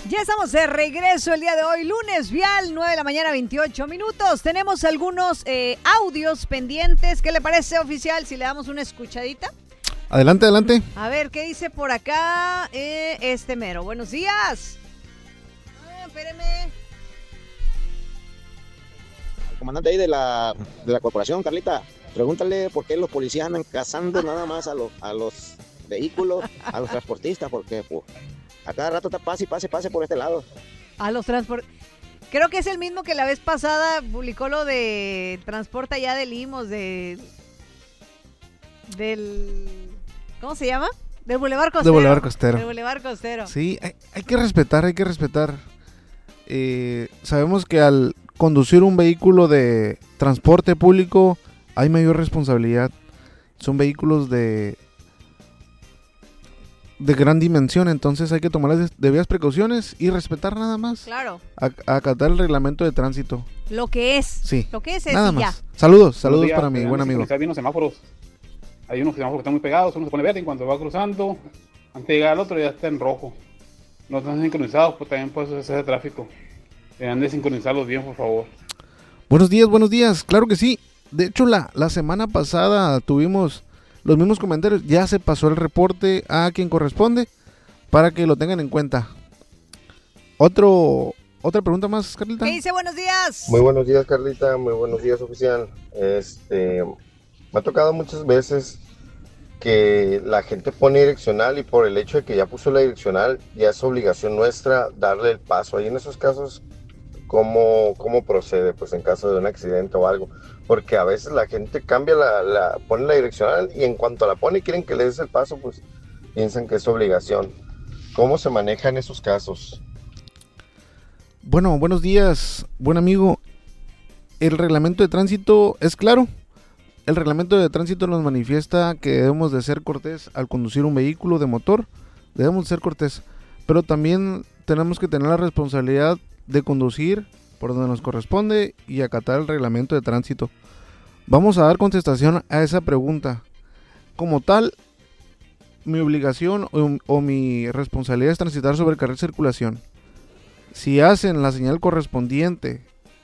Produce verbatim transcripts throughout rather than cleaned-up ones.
Ya estamos de regreso el día de hoy, lunes vial, nueve de la mañana, veintiocho minutos. Tenemos algunos eh, audios pendientes. ¿Qué le parece, oficial, si le damos una escuchadita? Adelante, adelante. A ver, ¿qué dice por acá eh, este mero? Buenos días. Ah, espéreme. El comandante ahí de la, de la corporación, Carlita, pregúntale por qué los policías andan cazando nada más a los, a los vehículos, a los transportistas, porque pues, a cada rato está pase y pase, pase por este lado. A los transportes. Creo que es el mismo que la vez pasada publicó lo de transporte allá de Limos, de... del... ¿cómo se llama? Del Boulevard Costero. Del Boulevard Costero. Del Boulevard Costero. Sí, hay, hay que respetar, hay que respetar. Eh, sabemos que al conducir un vehículo de transporte público hay mayor responsabilidad. Son vehículos de de gran dimensión, entonces hay que tomar las debidas precauciones y respetar nada más. Claro. A- acatar el reglamento de tránsito. Lo que es. Sí. Lo que es es Nada y más. ya. Saludos, saludos días, para mi tenemos buen que amigo. sincronizar bien los semáforos. Hay unos semáforos que están muy pegados, uno se pone verde y cuando va cruzando, antes de llegar al otro ya está en rojo. No están sincronizados, pues también puede suceder tráfico. Deben de sincronizarlos bien, por favor. Buenos días, buenos días, claro que sí. De hecho, la, la semana pasada tuvimos los mismos comentarios. Ya se pasó el reporte a quien corresponde para que lo tengan en cuenta. Otro, otra pregunta más, Carlita. ¿Qué dice? Buenos días. Muy buenos días, Carlita. Muy buenos días, oficial. Este, me ha tocado muchas veces que la gente pone direccional y por el hecho de que ya puso la direccional, ya es obligación nuestra darle el paso. Ahí en esos casos, ¿cómo, cómo procede? Pues en caso de un accidente o algo. Porque a veces la gente cambia la, la, pone la direccional y en cuanto la pone quieren que le des el paso, pues piensan que es obligación. ¿Cómo se maneja en esos casos? Bueno, buenos días, buen amigo. El reglamento de tránsito es claro. El reglamento de tránsito nos manifiesta que debemos de ser cortés al conducir un vehículo de motor. Debemos de ser cortés, pero también tenemos que tener la responsabilidad de conducir por donde nos corresponde y acatar el reglamento de tránsito. Vamos a dar contestación a esa pregunta. Como tal, mi obligación o, o mi responsabilidad es transitar sobre el carril de circulación. Si hacen la señal correspondiente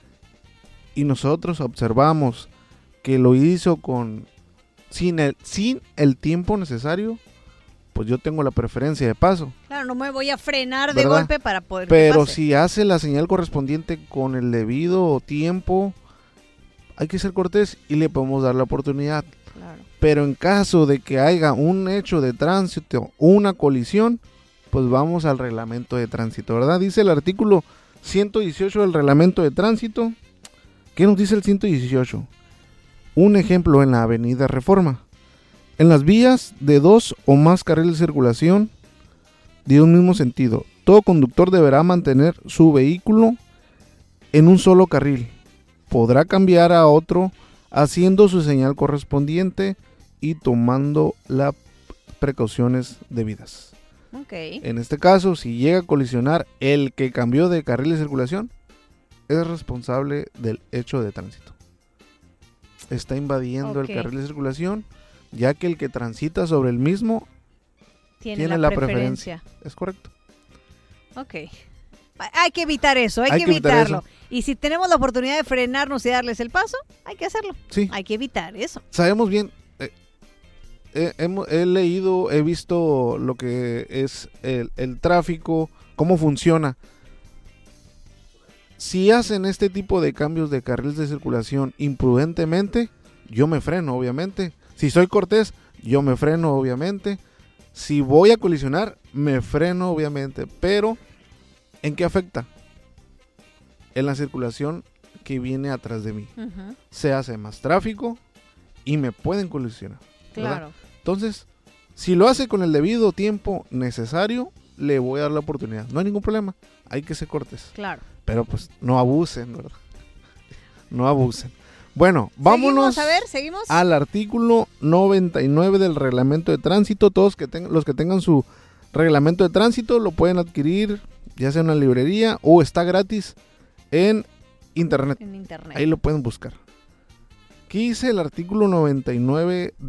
y nosotros observamos que lo hizo con sin el, sin el tiempo necesario, pues yo tengo la preferencia de paso. Claro, no me voy a frenar de ¿verdad? golpe para poder Pero que pase. si hace la señal correspondiente con el debido tiempo, hay que ser cortés y le podemos dar la oportunidad. Claro. Pero en caso de que haya un hecho de tránsito, una colisión, pues vamos al reglamento de tránsito, ¿verdad? Dice el artículo ciento dieciocho del reglamento de tránsito. ¿Qué nos dice el ciento dieciocho? Un ejemplo en la avenida Reforma. En las vías de dos o más carriles de circulación de un mismo sentido, todo conductor deberá mantener su vehículo en un solo carril. Podrá cambiar a otro haciendo su señal correspondiente y tomando las precauciones debidas. Okay. En este caso, si llega a colisionar el que cambió de carril de circulación, es responsable del hecho de tránsito. Está invadiendo okay. el carril de circulación, ya que el que transita sobre el mismo tiene, tiene la, la preferencia. preferencia. Es correcto. Ok. Hay que evitar eso, hay, Hay que, que evitar evitarlo. eso. Y si tenemos la oportunidad de frenarnos y darles el paso, hay que hacerlo. Sí. Hay que evitar eso. Sabemos bien, eh, eh, hemos, he leído, he visto lo que es el, el tráfico, cómo funciona. Si hacen este tipo de cambios de carriles de circulación imprudentemente, yo me freno, obviamente. Si soy cortés, yo me freno, obviamente. Si voy a colisionar, me freno, obviamente. Pero, ¿en qué afecta? En la circulación que viene atrás de mí. Uh-huh. Se hace más tráfico y me pueden colisionar. ¿verdad? Claro. Entonces, si lo hace con el debido tiempo necesario, le voy a dar la oportunidad. No hay ningún problema. Hay que ser cortés. Claro. Pero pues no abusen, ¿verdad? No abusen. Bueno, vámonos ¿Seguimos? A ver, ¿seguimos? al artículo noventa y nueve del reglamento de tránsito. Todos que tengan, los que tengan su reglamento de tránsito lo pueden adquirir, ya sea en una librería o está gratis en internet. En internet. Ahí lo pueden buscar. ¿Qué dice el artículo noventa y nueve